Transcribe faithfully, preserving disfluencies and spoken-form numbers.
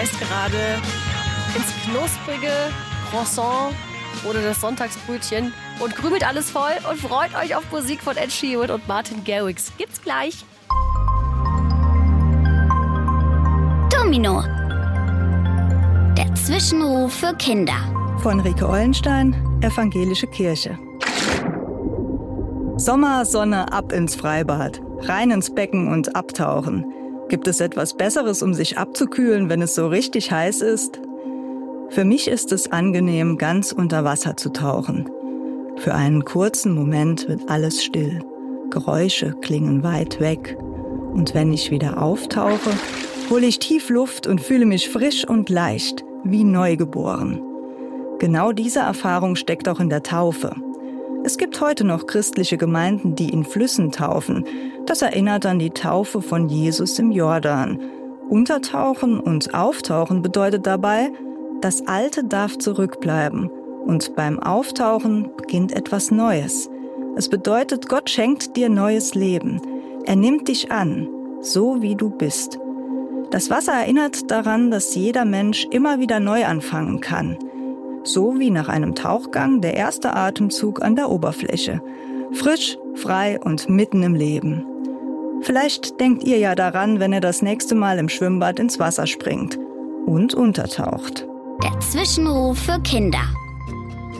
beißt gerade ins knusprige Croissant oder das Sonntagsbrötchen und krümelt alles voll und freut euch auf Musik von Ed Sheeran und Martin Garrix. Gibt's gleich. Domino. Der Zwischenruf für Kinder. Von Rike Eulenstein, Evangelische Kirche. Sommer, Sonne, ab ins Freibad. Rein ins Becken und abtauchen. Gibt es etwas Besseres, um sich abzukühlen, wenn es so richtig heiß ist? Für mich ist es angenehm, ganz unter Wasser zu tauchen. Für einen kurzen Moment wird alles still. Geräusche klingen weit weg. Und wenn ich wieder auftauche, hole ich tief Luft und fühle mich frisch und leicht, wie neugeboren. Genau diese Erfahrung steckt auch in der Taufe. Es gibt heute noch christliche Gemeinden, die in Flüssen taufen. Das erinnert an die Taufe von Jesus im Jordan. Untertauchen und Auftauchen bedeutet dabei, das Alte darf zurückbleiben. Und beim Auftauchen beginnt etwas Neues. Es bedeutet, Gott schenkt dir neues Leben. Er nimmt dich an, so wie du bist. Das Wasser erinnert daran, dass jeder Mensch immer wieder neu anfangen kann. So wie nach einem Tauchgang der erste Atemzug an der Oberfläche. Frisch, frei und mitten im Leben. Vielleicht denkt ihr ja daran, wenn ihr das nächste Mal im Schwimmbad ins Wasser springt und untertaucht. Der Zwischenruf für Kinder.